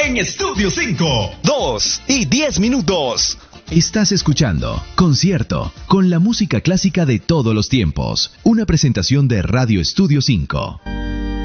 en Estudio 5. 2:10. Estás escuchando Concierto con la música clásica de todos los tiempos. Una presentación de Radio Estudio 5.